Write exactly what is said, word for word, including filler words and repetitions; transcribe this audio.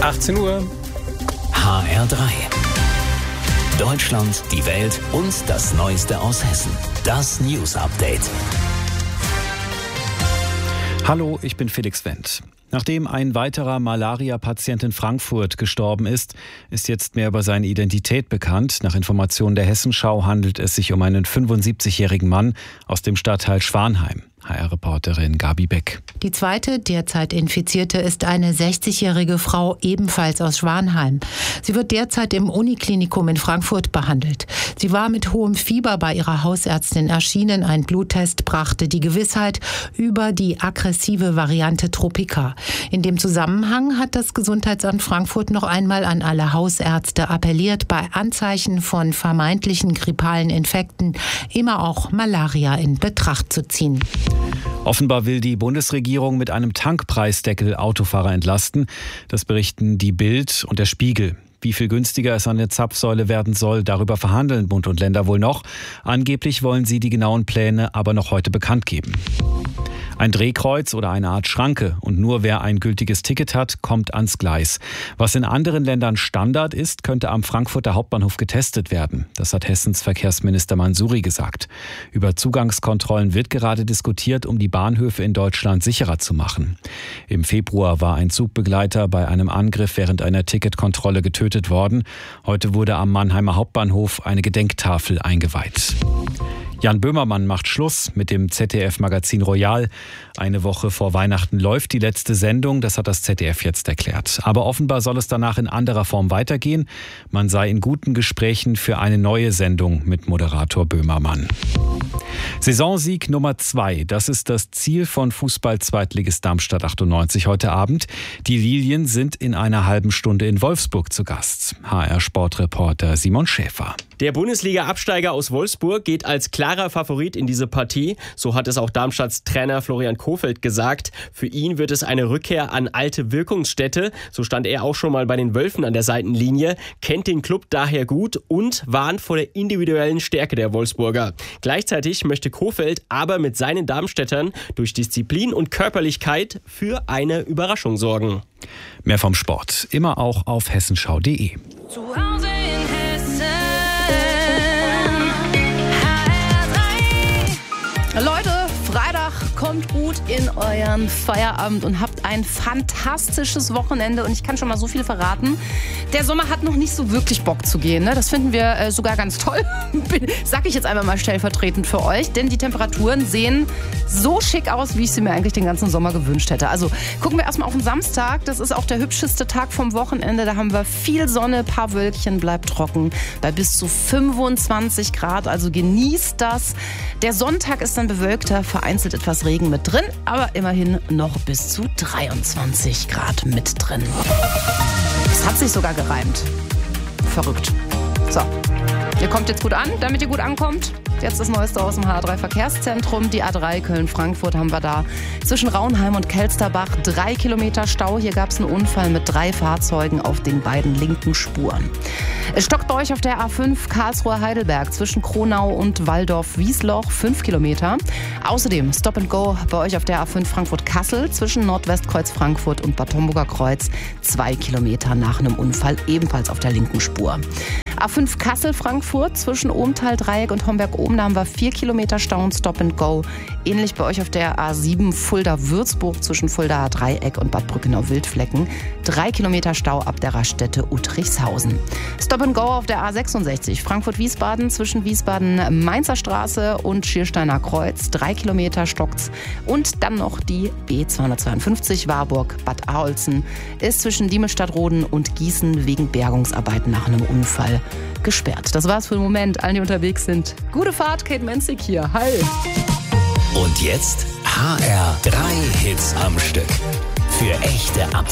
achtzehn Uhr. H R drei. Deutschland, die Welt und das Neueste aus Hessen. Das News Update. Hallo, ich bin Felix Wendt. Nachdem ein weiterer Malaria-Patient in Frankfurt gestorben ist, ist jetzt mehr über seine Identität bekannt. Nach Informationen der Hessenschau handelt es sich um einen fünfundsiebzigjährigen Mann aus dem Stadtteil Schwanheim. H R-Reporterin Gabi Beck. Die zweite derzeit Infizierte ist eine sechzigjährige Frau, ebenfalls aus Schwanheim. Sie wird derzeit im Uniklinikum in Frankfurt behandelt. Sie war mit hohem Fieber bei ihrer Hausärztin erschienen. Ein Bluttest brachte die Gewissheit über die aggressive Variante Tropica. In dem Zusammenhang hat das Gesundheitsamt Frankfurt noch einmal an alle Hausärzte appelliert, bei Anzeichen von vermeintlichen grippalen Infekten immer auch Malaria in Betracht zu ziehen. Offenbar will die Bundesregierung mit einem Tankpreisdeckel Autofahrer entlasten. Das berichten die Bild und der Spiegel. Wie viel günstiger es an der Zapfsäule werden soll, darüber verhandeln Bund und Länder wohl noch. Angeblich wollen sie die genauen Pläne aber noch heute bekannt geben. Ein Drehkreuz oder eine Art Schranke und nur wer ein gültiges Ticket hat, kommt ans Gleis. Was in anderen Ländern Standard ist, könnte am Frankfurter Hauptbahnhof getestet werden. Das hat Hessens Verkehrsminister Mansouri gesagt. Über Zugangskontrollen wird gerade diskutiert, um die Bahnhöfe in Deutschland sicherer zu machen. Im Februar war ein Zugbegleiter bei einem Angriff während einer Ticketkontrolle getötet worden. Heute wurde am Mannheimer Hauptbahnhof eine Gedenktafel eingeweiht. Jan Böhmermann macht Schluss mit dem Z D F-Magazin Royal. Eine Woche vor Weihnachten läuft die letzte Sendung, das hat das Z D F jetzt erklärt. Aber offenbar soll es danach in anderer Form weitergehen. Man sei in guten Gesprächen für eine neue Sendung mit Moderator Böhmermann. Saisonsieg Nummer zwei, das ist das Ziel von Fußball-Zweitligist Darmstadt achtundneunzig heute Abend. Die Lilien sind in einer halben Stunde in Wolfsburg zu Gast. H R-Sportreporter Simon Schäfer. Der Bundesliga-Absteiger aus Wolfsburg geht als klarer Favorit in diese Partie. So hat es auch Darmstadts Trainer Florian Kohfeldt gesagt. Für ihn wird es eine Rückkehr an alte Wirkungsstätte. So stand er auch schon mal bei den Wölfen an der Seitenlinie, kennt den Club daher gut und warnt vor der individuellen Stärke der Wolfsburger. Gleichzeitig möchte Kohfeldt aber mit seinen Darmstädtern durch Disziplin und Körperlichkeit für eine Überraschung sorgen. Mehr vom Sport, immer auch auf hessenschau punkt de. Zu Hause in Hessen. Leute, Freitag kommt gut in euren Feierabend und habt ein fantastisches Wochenende. Und ich kann schon mal so viel verraten. Der Sommer hat noch nicht so wirklich Bock zu gehen. Ne? Das finden wir äh, sogar ganz toll. Sag ich jetzt einfach mal stellvertretend für euch. Denn die Temperaturen sehen so schick aus, wie ich sie mir eigentlich den ganzen Sommer gewünscht hätte. Also gucken wir erstmal auf den Samstag. Das ist auch der hübscheste Tag vom Wochenende. Da haben wir viel Sonne, paar Wölkchen, bleibt trocken. Bei bis zu fünfundzwanzig Grad. Also genießt das. Der Sonntag ist dann bewölkter, vereinzelt etwas Regen mit drin, aber immerhin noch bis zu dreiundzwanzig Grad mit drin. Es hat sich sogar gereimt. Verrückt. So, ihr kommt jetzt gut an, damit ihr gut ankommt. Jetzt das Neueste aus dem H R drei Verkehrszentrum. Die A drei Köln-Frankfurt haben wir da. Zwischen Raunheim und Kelsterbach drei Kilometer Stau. Hier gab es einen Unfall mit drei Fahrzeugen auf den beiden linken Spuren. Es stockt bei euch auf der A fünf Karlsruhe-Heidelberg zwischen Kronau und Walldorf-Wiesloch fünf Kilometer. Außerdem Stop and Go bei euch auf der A fünf Frankfurt-Kassel zwischen Nordwestkreuz Frankfurt und Bad Homburger Kreuz zwei Kilometer nach einem Unfall ebenfalls auf der linken Spur. A fünf Kassel-Frankfurt zwischen Ohmtal-Dreieck und Homberg-Oben, da haben wir vier Kilometer Stau und Stop and Go. Ähnlich bei euch auf der A sieben Fulda-Würzburg zwischen Fulda-Dreieck und Bad Brückenau-Wildflecken. Drei Kilometer Stau ab der Raststätte Uttrichshausen. Stop and Go auf der A sechsundsechzig Frankfurt-Wiesbaden zwischen Wiesbaden-Mainzer Straße und Schiersteiner Kreuz. Drei Kilometer stockt's. Und dann noch die B zweihundertzweiundfünfzig Warburg-Bad Arolsen ist zwischen Diemelstadtroden und Gießen wegen Bergungsarbeiten nach einem Unfall gesperrt. Das war's für den Moment. Allen, die unterwegs sind. Gute Fahrt, Kate Menzig hier. Hi. Und jetzt H R drei Hits am Stück. Für echte Abwechslung.